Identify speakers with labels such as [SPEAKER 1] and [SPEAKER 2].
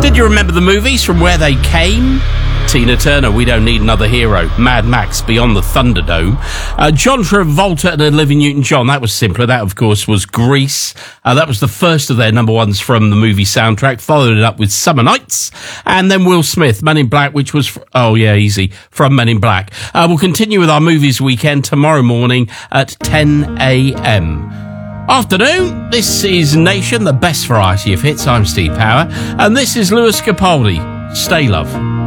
[SPEAKER 1] Did you remember the movies from where they came? Tina Turner, We Don't Need Another Hero. Mad Max, Beyond the Thunderdome. John Travolta and Olivia Newton-John, that was simpler. That, of course, was Grease. That was the first of their number ones from the movie soundtrack. Followed it up with Summer Nights. And then Will Smith, Men in Black, which was, from Men in Black. We'll continue with our movies weekend tomorrow morning at 10 a.m. Afternoon, this is Nation, the best variety of hits. I'm Steve Power. And this is Lewis Capaldi. Stay, love.